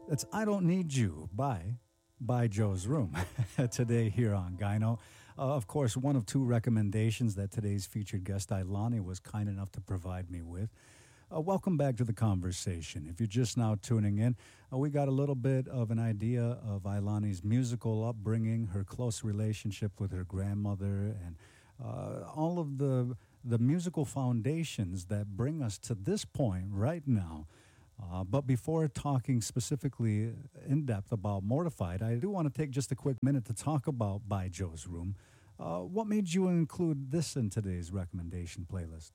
That's I Don't Need You by Joe's Room today here on Gyno. Of course, one of two recommendations that today's featured guest, Ailani, was kind enough to provide me with. Welcome back to the conversation. If you're just now tuning in, we got a little bit of an idea of Ailani's musical upbringing, her close relationship with her grandmother, and all of the musical foundations that bring us to this point right now. But before talking specifically in depth about Mortified, I do want to take just a quick minute to talk about By Joe's Room. What made you include this in today's recommendation playlist?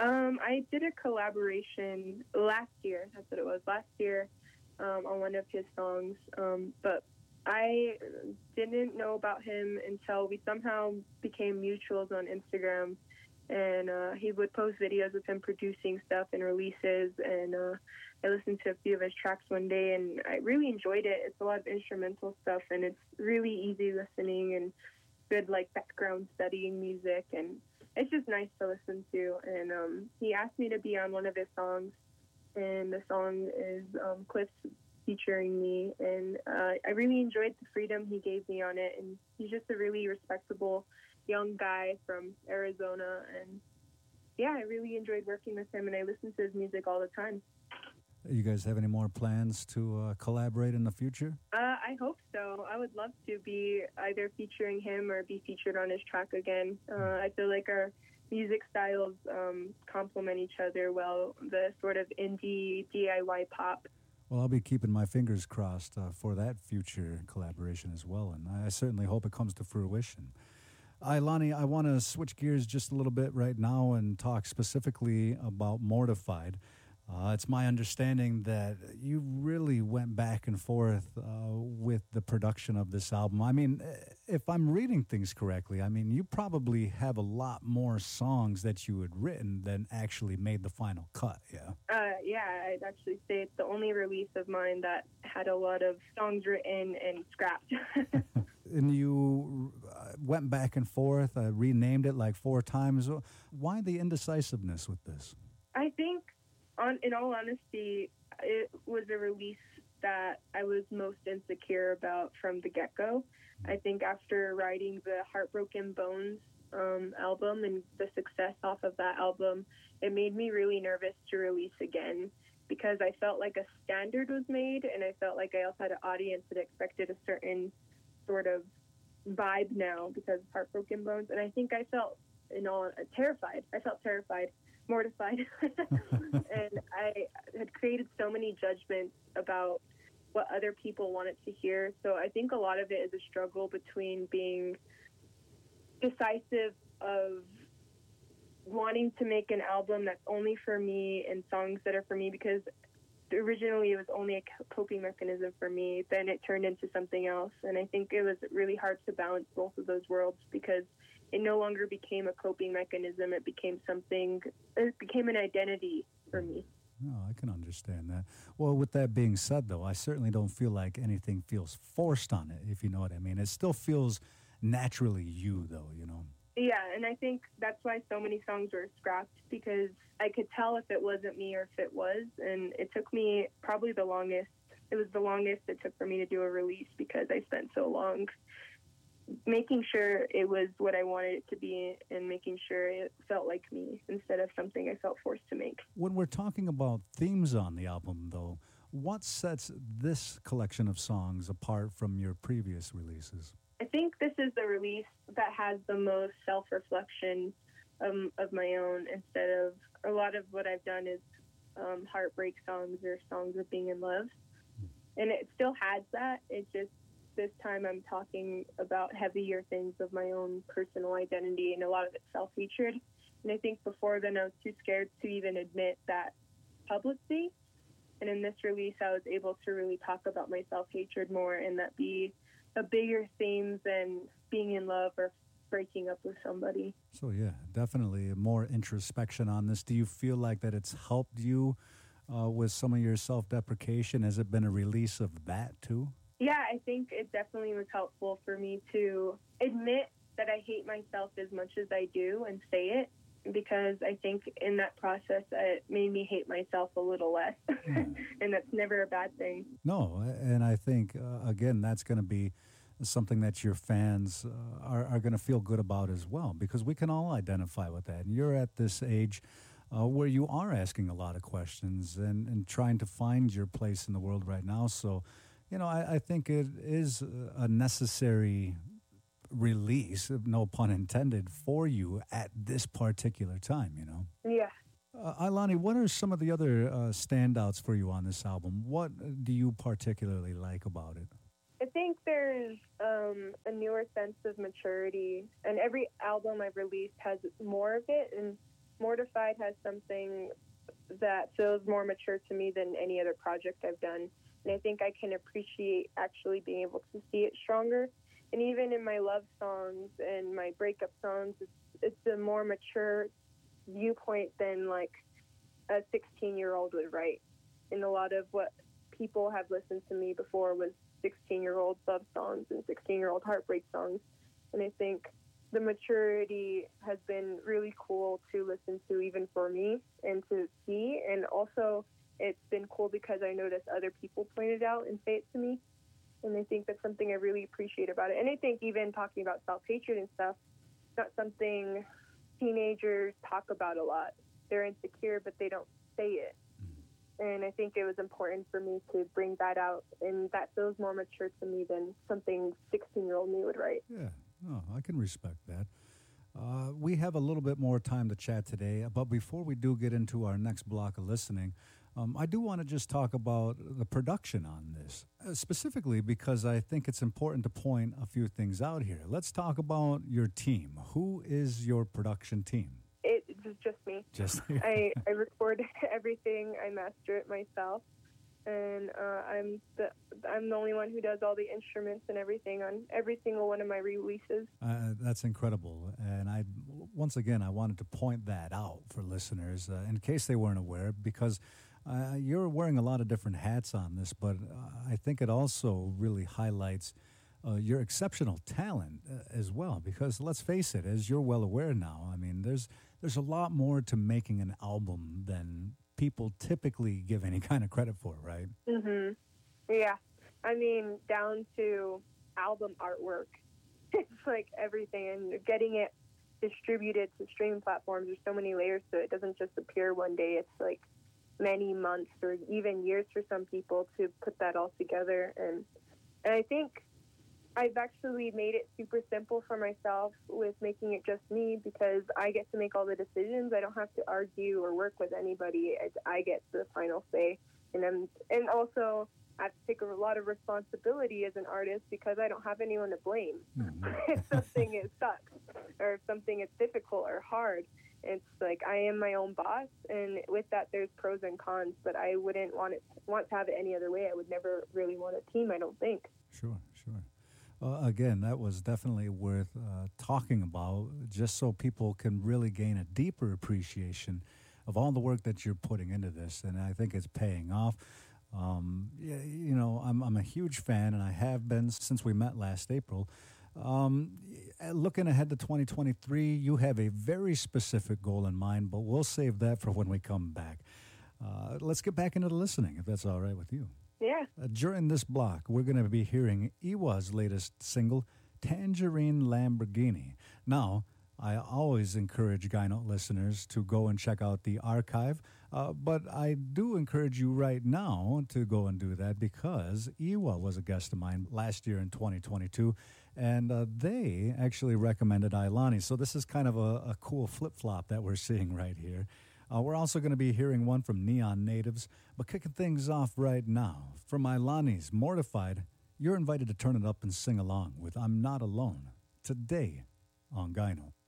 I did a collaboration last year, that's what it was, last year, on one of his songs. But I didn't know about him until we somehow became mutuals on Instagram. And he would post videos of him producing stuff and releases, and I listened to a few of his tracks one day, and I really enjoyed it. It's a lot of instrumental stuff, and it's really easy listening and good, like, background studying music, and it's just nice to listen to. And he asked me to be on one of his songs, and the song is Cliff's featuring me, and I really enjoyed the freedom he gave me on it, and he's just a really respectable young guy from Arizona, and yeah, I really enjoyed working with him, and I listen to his music all the time. You guys have any more plans to collaborate in the future? I hope so. I would love to be either featuring him or be featured on his track again. I feel like our music styles complement each other well, the sort of indie DIY pop. Well, I'll be keeping my fingers crossed for that future collaboration as well, and I certainly hope it comes to fruition. Ailani, I want to switch gears just a little bit right now and talk specifically about Mortified. It's my understanding that you really went back and forth with the production of this album. I mean, if I'm reading things correctly, I mean, you probably have a lot more songs that you had written than actually made the final cut, yeah? Yeah, I'd actually say it's the only release of mine that had a lot of songs written and scrapped. And you went back and forth, renamed it like 4 times. Why the indecisiveness with this? I think, in all honesty, it was a release that I was most insecure about from the get-go. I think after writing the Heartbroken Bones album and the success off of that album, it made me really nervous to release again because I felt like a standard was made, and I felt like I also had an audience that expected a certain sort of vibe now because of Heartbroken Bones. And I think I felt terrified. I felt terrified, mortified. And I had created so many judgments about what other people wanted to hear. So I think a lot of it is a struggle between being decisive of wanting to make an album that's only for me and songs that are for me, because originally it was only a coping mechanism for me. Then it turned into something else. And I think it was really hard to balance both of those worlds because it no longer became a coping mechanism. It became an identity for me. No, I can understand that. Well, with that being said, though, I certainly don't feel like anything feels forced on it, if you know what I mean. It still feels naturally you, though, you know? Yeah, and I think that's why so many songs were scrapped, because I could tell if it wasn't me or if it was, and it took me probably the longest. It was the longest it took for me to do a release because I spent so long making sure it was what I wanted it to be and making sure it felt like me instead of something I felt forced to make. When we're talking about themes on the album, though, what sets this collection of songs apart from your previous releases? I think this is the release that has the most self-reflection of my own, instead of a lot of what I've done is heartbreak songs or songs of being in love. And it still has that. It's just this time I'm talking about heavier things of my own personal identity, and a lot of it's self-hatred. And I think before then I was too scared to even admit that publicly. And in this release I was able to really talk about my self-hatred more, and that be a bigger theme than being in love or breaking up with somebody. So yeah, definitely more introspection on this. Do you feel like that it's helped you with some of your self-deprecation? Has it been a release of that too? Yeah, I think it definitely was helpful for me to admit that I hate myself as much as I do and say it. because I think in that process it made me hate myself a little less, and that's never a bad thing. No, and I think, again, that's going to be something that your fans are going to feel good about as well, because we can all identify with that. And you're at this age where you are asking a lot of questions and trying to find your place in the world right now. So, I think it is a necessary release, no pun intended, for you at this particular time. Yeah. Ailani, what are some of the other standouts for you on this album? What do you particularly like about it? I think there's a newer sense of maturity, and every album I've released has more of it, and Mortified has something that feels more mature to me than any other project I've done. And I think I can appreciate actually being able to see it stronger. And even in my love songs and my breakup songs, it's a more mature viewpoint than like a 16-year-old would write. And a lot of what people have listened to me before was 16-year-old love songs and 16-year-old heartbreak songs. And I think the maturity has been really cool to listen to, even for me, and to see. And also, it's been cool because I noticed other people pointed out and say it to me. And I think that's something I really appreciate about it. And I think even talking about self-hatred and stuff, it's not something teenagers talk about a lot. They're insecure, but they don't say it. And I think it was important for me to bring that out, and that feels more mature to me than something 16-year-old me would write. Yeah, no, I can respect that. We have a little bit more time to chat today, but before we do get into our next block of listening, I do want to just talk about the production on this, specifically because I think it's important to point a few things out here. Let's talk about your team. Who is your production team? It's just me. Just I record everything. I master it myself, and I'm the only one who does all the instruments and everything on every single one of my releases. That's incredible, and once again I wanted to point that out for listeners in case they weren't aware, because you're wearing a lot of different hats on this, but I think it also really highlights your exceptional talent as well, because let's face it, as you're well aware now, I mean, there's a lot more to making an album than people typically give any kind of credit for, right? Mm-hmm. Yeah. I mean, down to album artwork. It's like everything, and getting it distributed to streaming platforms, there's so many layers to it. It doesn't just appear one day. It's like many months or even years for some people to put that all together. And I think I've actually made it super simple for myself with making it just me, because I get to make all the decisions. I don't have to argue or work with anybody. I get the final say. And also I have to take a lot of responsibility as an artist, because I don't have anyone to blame. Mm-hmm. If something sucks, or if something is difficult or hard, it's like I am my own boss, and with that there's pros and cons, but I wouldn't want to have it any other way. I would never really want a team, I don't think. Sure. Again, that was definitely worth talking about, just so people can really gain a deeper appreciation of all the work that you're putting into this, and I think it's paying off. I'm a huge fan, and I have been since we met last April. Looking ahead to 2023, you have a very specific goal in mind, but we'll save that for when we come back. Let's get back into the listening, if that's all right with you. Yeah. During this block, we're going to be hearing Iwa's latest single, Tangerine Lamborghini. Now, I always encourage Guy Note listeners to go and check out the archive, but I do encourage you right now to go and do that, because Iwa was a guest of mine last year in 2022, and they actually recommended Ailani. So this is kind of a cool flip-flop that we're seeing right here. We're also going to be hearing one from Neon Natives, but kicking things off right now, from Ailani's Mortified, you're invited to turn it up and sing along with I'm Not Alone, today on Guy Note.